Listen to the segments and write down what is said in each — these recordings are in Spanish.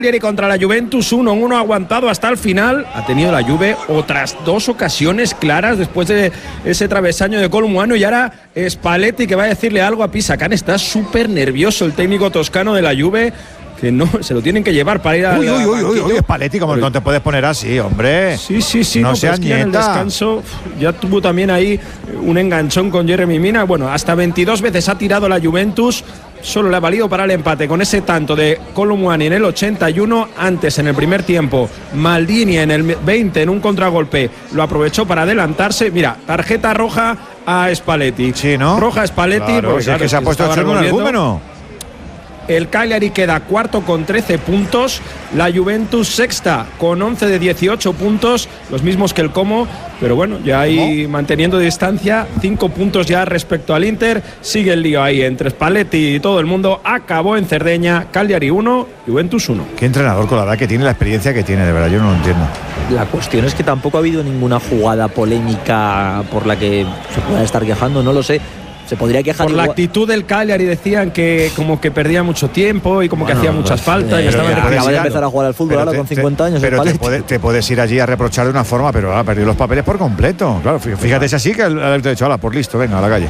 Contra la Juventus 1-1 aguantado hasta el final. Ha tenido la Juve otras 2 ocasiones claras después de ese travesaño de Colomwani, y ahora Spalletti que va a decirle algo a Pisacane. Está súper nervioso el técnico toscano de la Juve, que no se lo tienen que llevar para ir a Uy, Spalletti, como no te puedes poner así, hombre. Sí, no seas nieta. En el descanso ya tuvo también ahí un enganchón con Yeremy Mina. Bueno, hasta 22 veces ha tirado la Juventus. Solo le ha valido para el empate con ese tanto de Colomwani en el 81. Antes, en el primer tiempo, Maldini en el 20 en un contragolpe lo aprovechó para adelantarse. Mira, tarjeta roja a Spalletti. Sí, ¿no? Roja a Spalletti. Claro, porque, es que se ha puesto hecho un argumento. El Cagliari queda cuarto con 13 puntos. La Juventus sexta con 11 de 18 puntos. Los mismos que el Como. Pero bueno, ya ahí manteniendo distancia. 5 puntos ya respecto al Inter. Sigue el lío ahí entre Spalletti y todo el mundo. Acabó en Cerdeña. Cagliari 1, Juventus 1. Qué entrenador, con la edad que tiene, la experiencia que tiene, de verdad, yo no lo entiendo. La cuestión es que tampoco ha habido ninguna jugada polémica por la que se pueda estar quejando, no lo sé. Se podría quejar por la actitud del Cagliari. Decían que como que perdía mucho tiempo y como que hacía muchas faltas. Acaba de empezar a jugar al fútbol ahora con 50 años. Pero te puedes ir allí a reprochar de una forma, pero ha perdido los papeles por completo. Claro, fíjate, es así que el dicho, hala, por listo, venga, a la calle.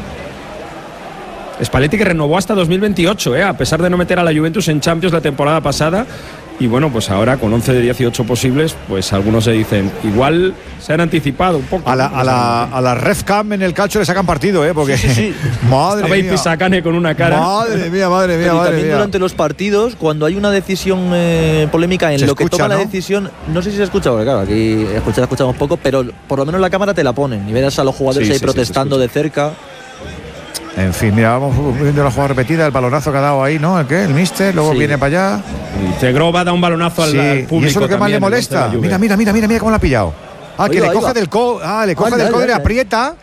Spalletti que renovó hasta 2028, a pesar de no meter a la Juventus en Champions la temporada pasada. Y bueno, pues ahora con 11 de 18 posibles, pues algunos se dicen, igual se han anticipado un poco. A la Refcam en el calcio le sacan partido, porque sí. Madre mía. Estaba Pisacane con una cara. Madre mía. También durante los partidos, cuando hay una decisión polémica en lo que toma la decisión, no sé si se escucha, porque claro, aquí escuchamos poco, pero por lo menos la cámara te la ponen y verás a los jugadores ahí protestando de cerca. En fin, mira, vamos viendo la jugada repetida, el balonazo que ha dado ahí, ¿no? ¿El míster? Luego viene para allá. Y Zegrova da un balonazo al público. Y eso es lo que más le molesta. Mira cómo lo ha pillado. Que le coge del codo. Le coge del codo y le aprieta.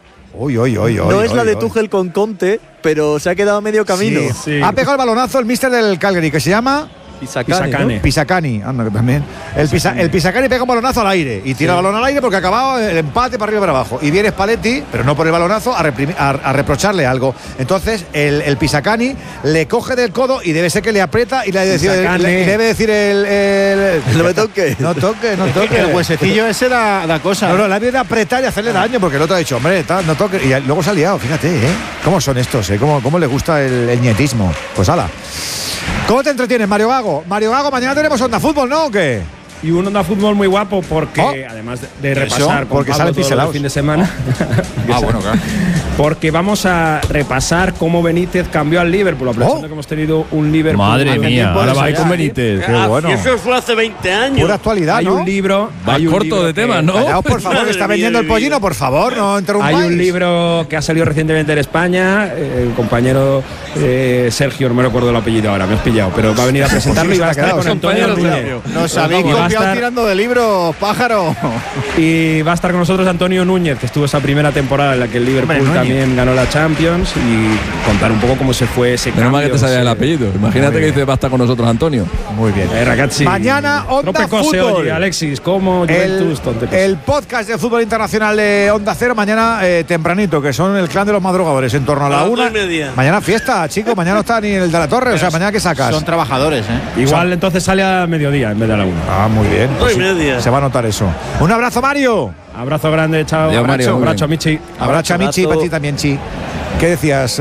No es la de Tuchel con Conte, pero se ha quedado a medio camino. Sí. Ha pegado el balonazo el míster del Cagliari, que se llama Pisacane, anda, que también. El Pisacane pega un balonazo al aire y tira el balón al aire porque acababa el empate para arriba y para abajo. Y viene Spalletti, pero no por el balonazo, a reprocharle algo. Entonces el Pisacane le coge del codo y debe ser que le aprieta y le debe decir no me toque. No toque. El huesecillo ese da cosa. No, la viene a apretar y hacerle daño porque el otro ha dicho, hombre, no toque. Y luego se ha liado, fíjate, ¿Cómo son estos, ¿Cómo les gusta el nietismo? Pues ala. ¿Cómo te entretienes, Mario Gago? Mario Gago, mañana tenemos Onda Fútbol, ¿no? ¿O qué? Y un Onda Fútbol muy guapo porque, además de repasar con porque Pablo todo el fin de semana, bueno, claro. Porque vamos a repasar cómo Benítez cambió al Liverpool, aprovechando que hemos tenido un Liverpool. Madre mía, ahora va con Benítez. Qué bueno. Eso fue hace 20 años. Pura actualidad, ¿no? Hay un libro. Va corto de temas, ¿no? Callaos, por favor, que está vendiendo el pollino, por favor, no interrumpáis. Hay un libro que ha salido recientemente en España, el compañero Sergio, no me recuerdo el apellido ahora, me has pillado, pero va a venir a presentarlo y va a estar con Antonio Núñez. Nos habéis copiado tirando de libros, pájaro. Y va a estar con nosotros Antonio Núñez, que estuvo esa primera temporada en la que el Liverpool también ganó la Champions, y contar un poco cómo se fue ese cambio. Menos mal que te sabía el apellido. Imagínate que dice va a estar con nosotros Antonio. Muy bien. Ragazzi, mañana Onda Fútbol. Oye, Alexis, como Juventus, el podcast de fútbol internacional de Onda Cero mañana tempranito, que son el clan de los madrugadores, en torno a la 1:30. Mañana fiesta, chicos, mañana no está ni el de la Torre, o sea, mañana ¿qué sacas? Son trabajadores, Igual entonces sale a mediodía en vez de a la 1. Muy bien. Pues se va a notar eso. Un abrazo, Mario. Abrazo grande, chao. Adiós, Mario, abrazo a Michi. Abrazo a Michi, para ti también, Chi. ¿Qué decías,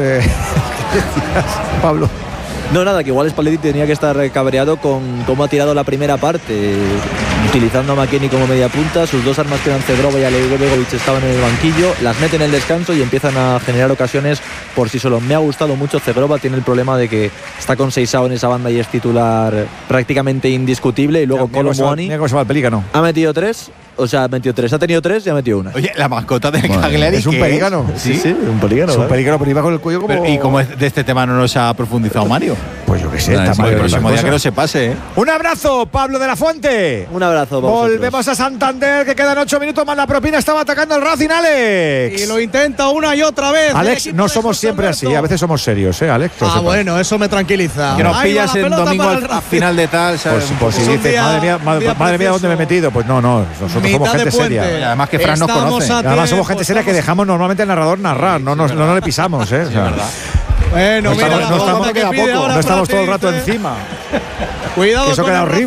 Pablo? No, nada, que igual Spalletti tenía que estar cabreado con cómo ha tirado la primera parte, utilizando a McKennie como media punta. Sus dos armas, que eran Zegrova y Alegovic, estaban en el banquillo, las meten en el descanso y empiezan a generar ocasiones por sí solo. Me ha gustado mucho Zegrova, tiene el problema de que está con Seisao en esa banda y es titular prácticamente indiscutible. Y luego Colomwani mira cómo se va el pelícano. Ha metido 3. O sea, ha metido 3, ha tenido 3 y ha metido 1. Oye, la mascota de Cagliari es un pelícano. Sí, un pelícano. Es un pelícano, pero iba con el cuello como. ¿Y cómo de este tema no nos ha profundizado Mario? Pues yo qué sé, el próximo día que no se pase, Un abrazo, Pablo de la Fuente. Un abrazo, volvemos a Santander, que quedan 8 minutos más la propina. Estaba atacando el Racing, Alex. Y lo intenta una y otra vez. Alex, no somos siempre así, a veces somos serios, Alex. Bueno, eso me tranquiliza. Que nos pillas en domingo al final de tal, ¿sabes? Pues si dices, madre mía, ¿dónde me he metido? Pues no, nosotros somos gente seria. Y además que Fran nos conoce. Además somos gente seria que dejamos normalmente al narrador narrar, no le pisamos, Bueno, no estamos todo el rato encima. Cuidado Eso con queda el horrible.